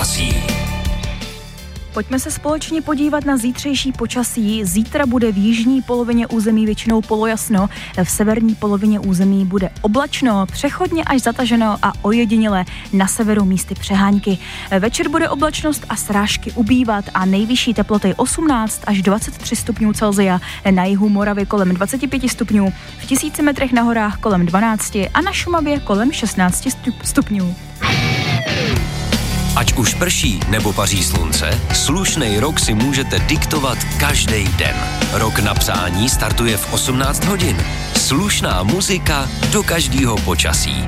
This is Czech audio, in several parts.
počasí. Pojďme se společně podívat na zítřejší počasí. Zítra bude v jižní polovině území většinou polojasno, v severní polovině území bude oblačno, přechodně až zataženo a ojediněle na severu místy přehánky. Večer bude oblačnost a srážky ubývat a nejvyšší teploty 18 až 23 stupňů Celsia, na jihu Moravy kolem 25 stupňů, v 1000 metrech na horách kolem 12 a na Šumavě kolem 16 stupňů. Ať už prší nebo paří slunce, slušnej rok si můžete diktovat každý den. Rok na psání startuje v 18 hodin. Slušná muzika do každého počasí.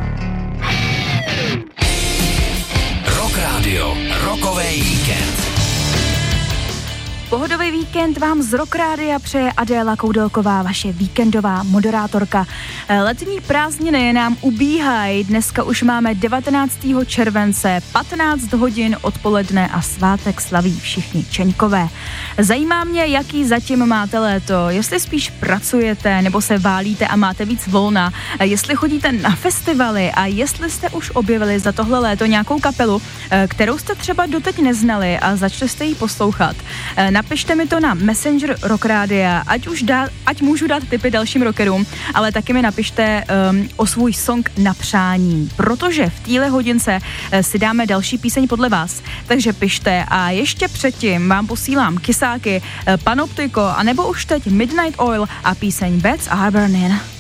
Rock Radio, rokovej víkend. Pohodový víkend vám z Rock Rádia přeje Adéla Koudelková, vaše víkendová moderátorka. Letní prázdniny nám ubíhají, dneska už máme 19. července, 15 hodin odpoledne a svátek slaví všichni Čeňkové. Zajímá mě, jaký zatím máte léto, jestli spíš pracujete nebo se válíte a máte víc volna, jestli chodíte na festivaly a jestli jste už objevili za tohle léto nějakou kapelu, kterou jste třeba doteď neznali a začali jste ji poslouchat. Napište mi to na Messenger Rock Rádia, ať můžu dát tipy dalším rockerům, ale taky mi napište o svůj song na přání, protože v téhle hodince si dáme další píseň podle vás. Takže pište a ještě předtím vám posílám Kysáky, Panoptiko a nebo už teď Midnight Oil a píseň Beds Are Burning.